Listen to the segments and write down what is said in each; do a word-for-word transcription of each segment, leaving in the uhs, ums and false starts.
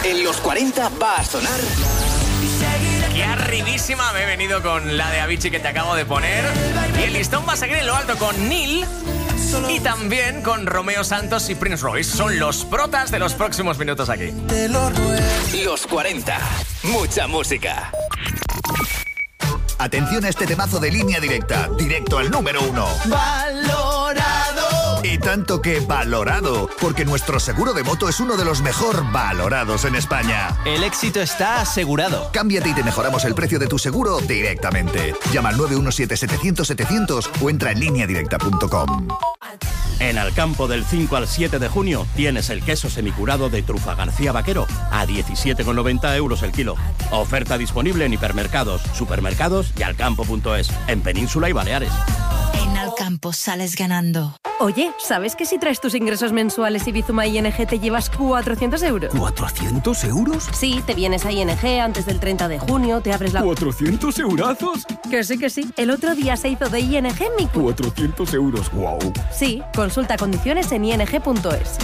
En los cuarenta va a sonar... ¡Qué arribísima! Me he venido con la de Avicii que te acabo de poner. Y el listón va a seguir en lo alto con Neil. Y también con Romeo Santos y Prince Royce. Son los protas de los próximos minutos aquí. Los cuarenta. Mucha música. Atención a este temazo de Línea Directa. Directo al número uno. Valorado. Y tanto que valorado, porque nuestro seguro de moto es uno de los mejor valorados en España. El éxito está asegurado. Cámbiate y te mejoramos el precio de tu seguro directamente. Llama al nueve uno siete setecientos setecientos o entra en línea directa punto com. En Alcampo del cinco al siete de junio tienes el queso semicurado de Trufa García Vaquero a diecisiete con noventa euros el kilo. Oferta disponible en hipermercados, supermercados y alcampo punto es, en Península y Baleares. En Alcampo sales ganando. Oye, ¿sabes que si traes tus ingresos mensuales y Bizuma I N G te llevas cuatrocientos euros? ¿cuatrocientos euros? Sí, te vienes a I N G antes del treinta de junio, te abres la... ¿cuatrocientos eurazos? Que sí, que sí. El otro día se hizo de I N G mi... cuatrocientos euros, wow. Sí, consulta condiciones en i n g punto es.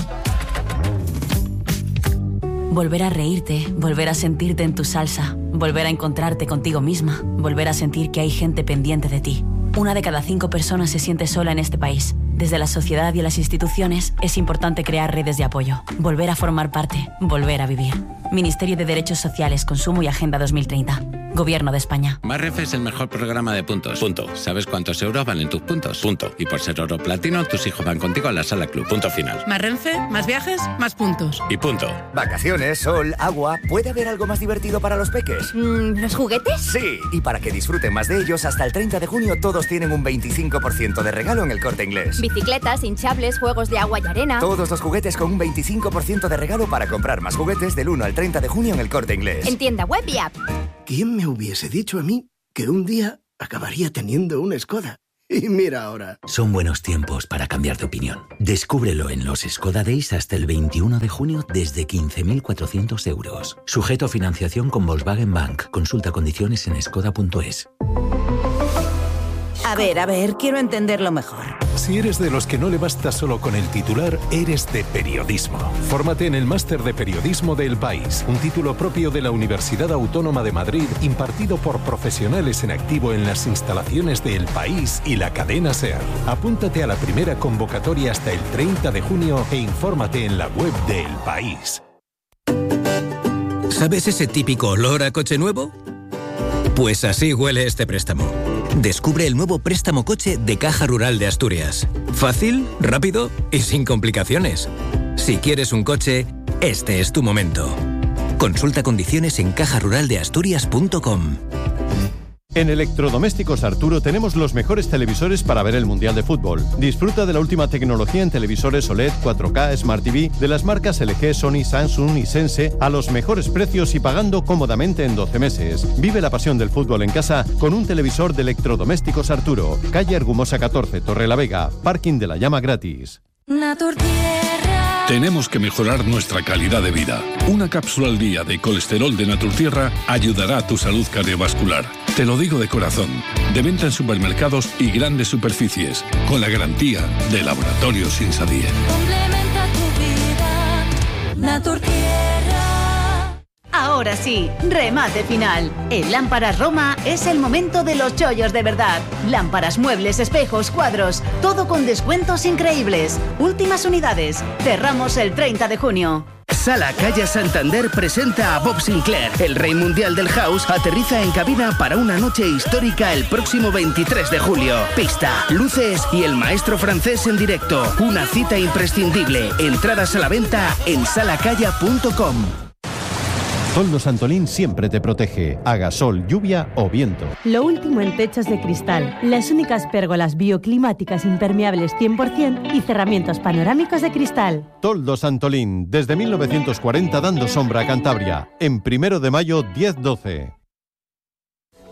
Volver a reírte, volver a sentirte en tu salsa, volver a encontrarte contigo misma, volver a sentir que hay gente pendiente de ti. Una de cada cinco personas se siente sola en este país. Desde la sociedad y las instituciones es importante crear redes de apoyo, volver a formar parte, volver a vivir. Ministerio de Derechos Sociales, Consumo y Agenda dos mil treinta. Gobierno de España. Más Renfe es el mejor programa de puntos. Punto. ¿Sabes cuántos euros valen tus puntos? Punto. Y por ser oro platino, tus hijos van contigo a la sala club. Punto final. Más Renfe, más viajes, más puntos. Y punto. Vacaciones, sol, agua. ¿Puede haber algo más divertido para los peques? Mm, ¿Los juguetes? Sí. Y para que disfruten más de ellos, hasta el treinta de junio todos tienen un veinticinco por ciento de regalo en El Corte Inglés. Bicicletas, hinchables, juegos de agua y arena. Todos los juguetes con un veinticinco por ciento de regalo para comprar más juguetes del uno al treinta de junio en El Corte Inglés. En tienda web y app. ¿Quién me hubiese dicho a mí que un día acabaría teniendo una Skoda? Y mira ahora. Son buenos tiempos para cambiar de opinión. Descúbrelo en los Skoda Days hasta el veintiuno de junio desde quince mil cuatrocientos euros. Sujeto a financiación con Volkswagen Bank. Consulta condiciones en skoda punto es. A ver, a ver, quiero entenderlo mejor. Si eres de los que no le basta solo con el titular, eres de periodismo. Fórmate en el Máster de Periodismo de El País, un título propio de la Universidad Autónoma de Madrid, impartido por profesionales en activo en las instalaciones de El País y la cadena SER. Apúntate a la primera convocatoria hasta el treinta de junio e infórmate en la web de El País. ¿Sabes ese típico olor a coche nuevo? Pues así huele este préstamo. Descubre el nuevo préstamo coche de Caja Rural de Asturias. Fácil, rápido y sin complicaciones. Si quieres un coche, este es tu momento. Consulta condiciones en caja rural de asturias punto com. En Electrodomésticos Arturo tenemos los mejores televisores para ver el Mundial de Fútbol. Disfruta de la última tecnología en televisores O L E D, cuatro K, Smart T V de las marcas L G, Sony, Samsung y Sense a los mejores precios y pagando cómodamente en doce meses. Vive la pasión del fútbol en casa con un televisor de Electrodomésticos Arturo. Calle Argumosa catorce, Torrelavega. Parking de la Llama gratis. Tenemos que mejorar nuestra calidad de vida. Una cápsula al día de colesterol de Naturtierra ayudará a tu salud cardiovascular. Te lo digo de corazón. De venta en supermercados y grandes superficies, con la garantía de Laboratorios Insadie. Complementa tu vida, Naturtierra. Ahora sí, remate final. En Lámparas Roma es el momento de los chollos de verdad. Lámparas, muebles, espejos, cuadros, todo con descuentos increíbles. Últimas unidades. Cerramos el treinta de junio. Sala Calla Santander presenta a Bob Sinclair. El rey mundial del house aterriza en cabina para una noche histórica el próximo veintitrés de julio. Pista, luces y el maestro francés en directo. Una cita imprescindible. Entradas a la venta en sala calla punto com. Toldo Santolín siempre te protege, haga sol, lluvia o viento. Lo último en techos de cristal, las únicas pérgolas bioclimáticas impermeables cien por ciento y cerramientos panorámicos de cristal. Toldo Santolín, desde mil novecientos cuarenta dando sombra a Cantabria, en primero de mayo diez doce.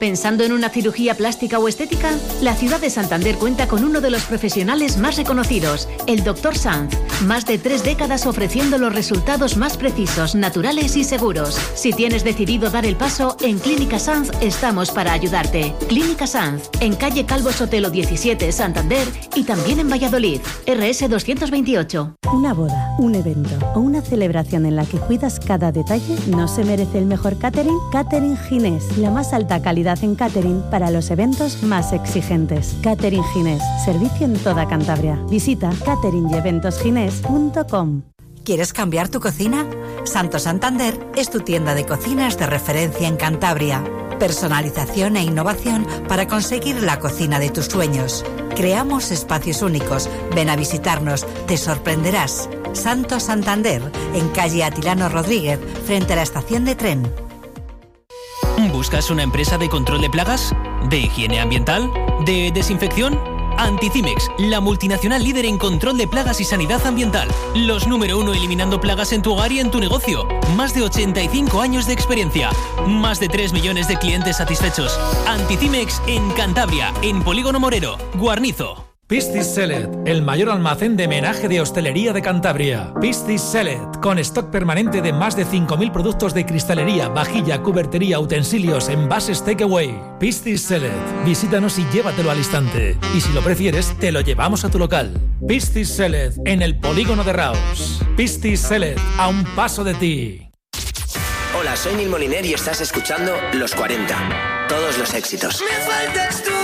¿Pensando en una cirugía plástica o estética? La ciudad de Santander cuenta con uno de los profesionales más reconocidos, el doctor Sanz. Más de tres décadas ofreciendo los resultados más precisos, naturales y seguros. Si tienes decidido dar el paso, en Clínica Sanz estamos para ayudarte. Clínica Sanz, en calle Calvo Sotelo diecisiete, Santander, y también en Valladolid. R S doscientos veintiocho. Una boda, un evento o una celebración en la que cuidas cada detalle, ¿no se merece el mejor catering? Catering Ginés, la más alta calidad en catering para los eventos más exigentes. Catering Ginés, servicio en toda Cantabria. Visita catering y eventos ginés punto com. ¿Quieres cambiar tu cocina? Santo Santander es tu tienda de cocinas de referencia en Cantabria. Personalización e innovación para conseguir la cocina de tus sueños. Creamos espacios únicos. Ven a visitarnos, te sorprenderás. Santo Santander, en calle Atilano Rodríguez, frente a la estación de tren. ¿Buscas una empresa de control de plagas? ¿De higiene ambiental? ¿De desinfección? Anticimex, la multinacional líder en control de plagas y sanidad ambiental. Los número uno eliminando plagas en tu hogar y en tu negocio. Más de ochenta y cinco años de experiencia. Más de tres millones de clientes satisfechos. Anticimex en Cantabria, en Polígono Morero, Guarnizo. Piscis Celet, el mayor almacén de menaje de hostelería de Cantabria. Piscis Celet, con stock permanente de más de cinco mil productos de cristalería, vajilla, cubertería, utensilios, envases takeaway. Piscis Celet, visítanos y llévatelo al instante. Y si lo prefieres, te lo llevamos a tu local. Piscis Celet, en el polígono de Raos. Piscis Celet, a un paso de ti. Hola, soy Neil Moliner y estás escuchando Los cuarenta. Todos los éxitos. Me faltas tú.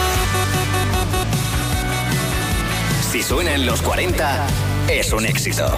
Si suena en Los cuarenta, es un éxito.